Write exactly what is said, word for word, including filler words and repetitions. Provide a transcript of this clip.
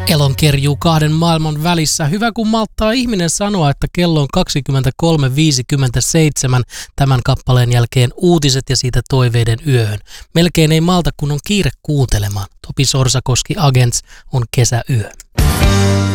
Elonkerjuu kahden maailman välissä. Hyvä kun malttaa ihminen sanoa, että kello on kaksikymmentäkolme viisikymmentäseitsemän tämän kappaleen jälkeen uutiset ja siitä toiveiden yöhön. Melkein ei malta, kun on kiire kuuntelemaan. Topi Sorsakoski Agents on kesäyö.